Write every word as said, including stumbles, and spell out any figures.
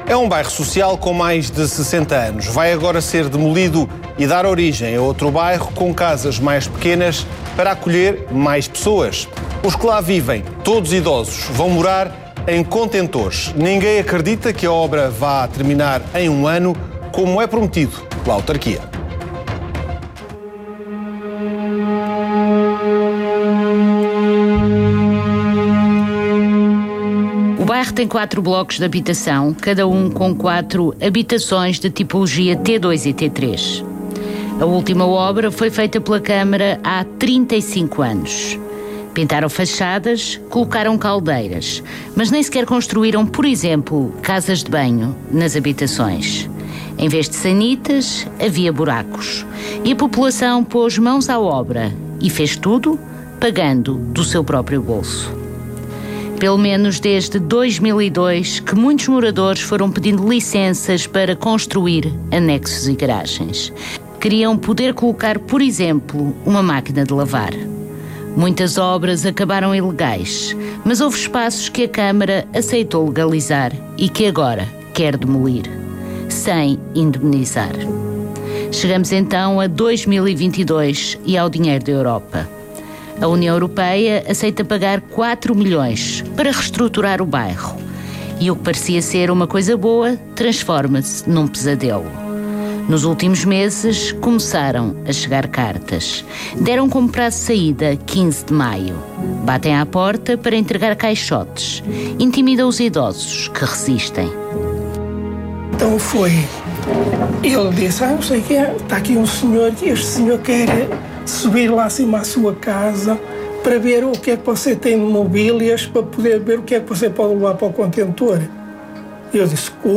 É um bairro social com mais de sessenta anos. Vai agora ser demolido e dar origem a outro bairro com casas mais pequenas para acolher mais pessoas. Os que lá vivem, todos idosos, vão morar em contentores. Ninguém acredita que a obra vá terminar em um ano, como é prometido pela autarquia. O bairro tem quatro blocos de habitação, cada um com quatro habitações de tipologia T dois e T três. A última obra foi feita pela Câmara há trinta e cinco anos. Pintaram fachadas, colocaram caldeiras, mas nem sequer construíram, por exemplo, casas de banho nas habitações. Em vez de sanitas, havia buracos. E a população pôs mãos à obra e fez tudo pagando do seu próprio bolso. Pelo menos desde dois mil e dois que muitos moradores foram pedindo licenças para construir anexos e garagens. Queriam poder colocar, por exemplo, uma máquina de lavar. Muitas obras acabaram ilegais, mas houve espaços que a Câmara aceitou legalizar e que agora quer demolir, sem indemnizar. Chegamos então a dois mil e vinte e dois e ao dinheiro da Europa. A União Europeia aceita pagar quatro milhões para reestruturar o bairro. E o que parecia ser uma coisa boa transforma-se num pesadelo. Nos últimos meses começaram a chegar cartas. Deram como prazo de saída quinze de maio. Batem à porta para entregar caixotes. Intimidam os idosos que resistem. Então foi. Ele disse, ah, não sei o que é, está aqui um senhor e este senhor quer subir lá acima à sua casa para ver o que é que você tem de mobílias, para poder ver o que é que você pode levar para o contentor. Eu disse, como?